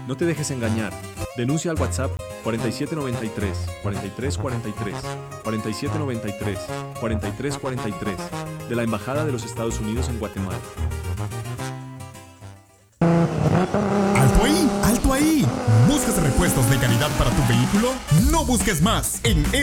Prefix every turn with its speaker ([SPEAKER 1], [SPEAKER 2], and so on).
[SPEAKER 1] No te dejes engañar. Denuncia al WhatsApp 4793 4343 4793 4343 de la Embajada de los Estados Unidos en Guatemala.
[SPEAKER 2] ¡Alto ahí! ¡Alto ahí! ¿Buscas repuestos de calidad para tu vehículo? No busques más. En